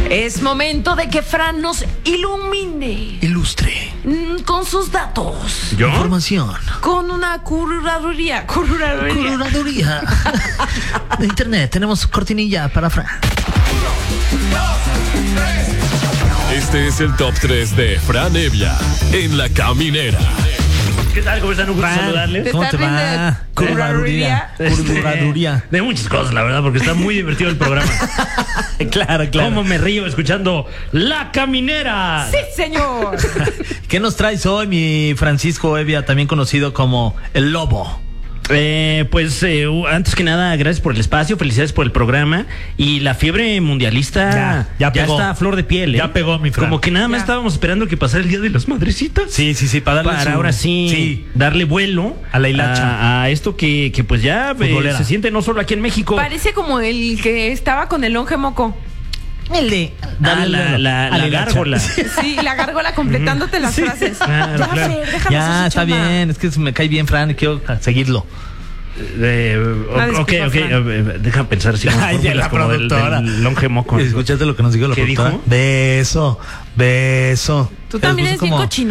Es momento de que Fran nos ilumine Ilustre. con sus datos. ¿Yo? Información. Con una cururaduría. Curaduría. De internet. Tenemos cortinilla para Fran. Este es el top 3 de Fran Evia en La Caminera. ¿Qué tal? ¿Cómo están? Un gusto saludarles. ¿Cómo te va? Curaduría. Curaduría. De muchas cosas, la verdad, porque está muy divertido el programa. Claro. ¿Cómo me río escuchando La Caminera? Sí, señor. ¿Qué nos traes hoy, mi Francisco Evia, también conocido como El Lobo? Antes que nada, gracias por el espacio, felicidades por el programa. Y la fiebre mundialista Ya pegó. está a flor de piel, ¿eh? Ya pegó, mi Fran. Como que nada más estábamos esperando que pasara el Día de las Madrecitas. Sí, para darle Ahora sí, darle vuelo a la hilacha. a esto que pues ya Futbolera. se siente no solo aquí en México. Parece como el que estaba con el longe moco. El de... La gárgola. Sí, la gárgola completándote las frases. Claro, Ya, claro. Fer, déjame Ya, hacer está chamba. bien. Es que me cae bien, Fran, y quiero seguirlo. Una disculpa, Fran. Déjame pensar así como Ay, ya la como productora. del longe moco. ¿Escuchaste lo que nos dijo la ¿Qué productora? dijo? Beso. Tú también eres bien cochino.